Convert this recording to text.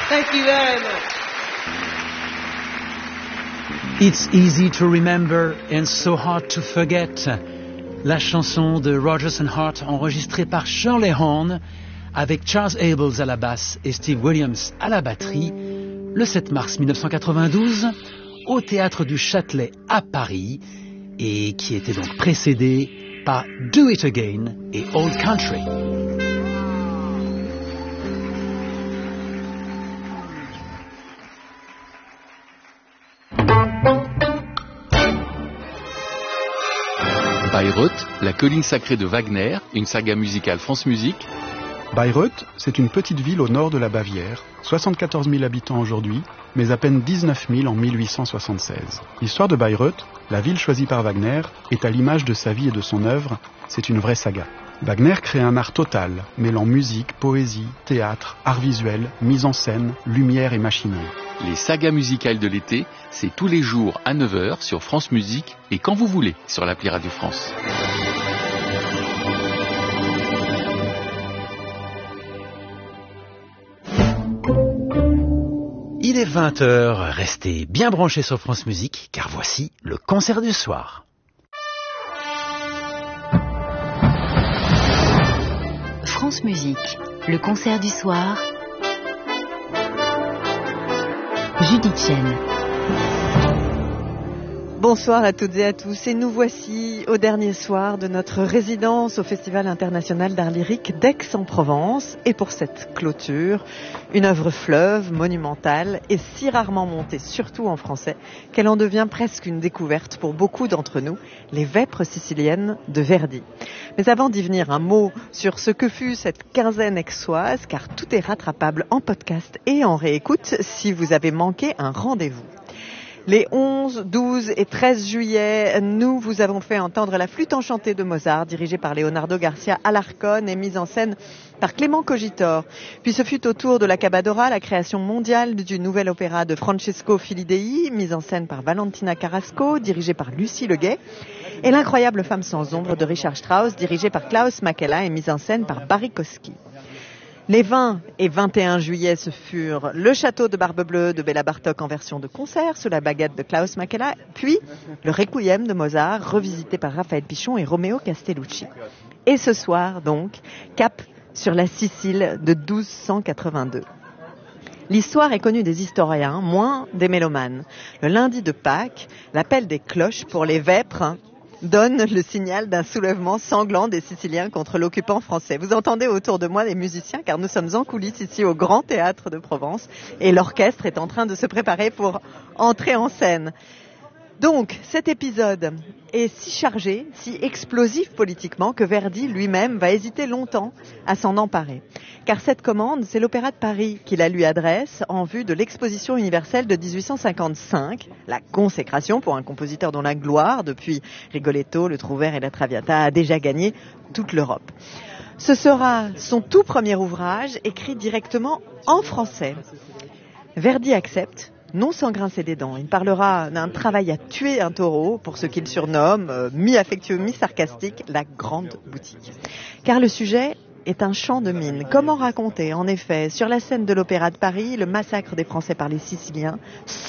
Thank you very much. It's easy to remember and so hard to forget. La chanson de Rodgers and Hart enregistrée par Shirley Horn avec Charles Abels à la basse et Steve Williams à la batterie le 7 mars 1992 au Théâtre du Châtelet à Paris et qui était donc précédée par Do It Again et Old Country. Bayreuth, la colline sacrée de Wagner, une saga musicale France Musique. Bayreuth, c'est une petite ville au nord de la Bavière, 74 000 habitants aujourd'hui, mais à peine 19 000 en 1876. L'histoire de Bayreuth, la ville choisie par Wagner, est à l'image de sa vie et de son œuvre, c'est une vraie saga. Wagner crée un art total, mêlant musique, poésie, théâtre, art visuel, mise en scène, lumière et machinerie. Les sagas musicales de l'été, c'est tous les jours à 9h sur France Musique et quand vous voulez sur l'appli Radio France. Il est 20h, restez bien branchés sur France Musique car voici le concert du soir. France Musique, le concert du soir. Judith Chen. Bonsoir à toutes et à tous et nous voici au dernier soir de notre résidence au Festival international d'art lyrique d'Aix-en-Provence et pour cette clôture, une œuvre fleuve, monumentale et si rarement montée, surtout en français, qu'elle en devient presque une découverte pour beaucoup d'entre nous, les Vêpres siciliennes de Verdi. Mais avant d'y venir, un mot sur ce que fut cette quinzaine aixoise, car tout est rattrapable en podcast et en réécoute si vous avez manqué un rendez-vous. Les 11, 12 et 13 juillet, nous vous avons fait entendre la flûte enchantée de Mozart, dirigée par Leonardo Garcia Alarcón et mise en scène par Clément Cogitor. Puis ce fut au tour de la Cabadora, la création mondiale du nouvel opéra de Francesco Filidei, mise en scène par Valentina Carrasco, dirigée par Lucie Leguet, et l'incroyable Femme sans ombre de Richard Strauss, dirigée par Klaus Makela et mise en scène par Barry Kosky. Les 20 et 21 juillet, ce furent le Château de Barbe Bleue de Béla Bartók en version de concert sous la baguette de Klaus Makela, puis le Requiem de Mozart revisité par Raphaël Pichon et Romeo Castellucci. Et ce soir donc, cap sur la Sicile de 1282. L'histoire est connue des historiens, moins des mélomanes. Le lundi de Pâques, l'appel des cloches pour les vêpres donne le signal d'un soulèvement sanglant des Siciliens contre l'occupant français. Vous entendez autour de moi les musiciens, car nous sommes en coulisses ici au Grand Théâtre de Provence et l'orchestre est en train de se préparer pour entrer en scène. Donc, cet épisode est si chargé, si explosif politiquement que Verdi lui-même va hésiter longtemps à s'en emparer. Car cette commande, c'est l'Opéra de Paris qui la lui adresse en vue de l'exposition universelle de 1855, la consécration pour un compositeur dont la gloire, depuis Rigoletto, le Trouvère et la Traviata, a déjà gagné toute l'Europe. Ce sera son tout premier ouvrage, écrit directement en français. Verdi accepte, non sans grincer des dents. Il parlera d'un travail à tuer un taureau, pour ce qu'il surnomme, mi-affectueux, mi-sarcastique, la grande boutique. Car le sujet est un chant de mine. Comment raconter, en effet, sur la scène de l'Opéra de Paris, le massacre des Français par les Siciliens,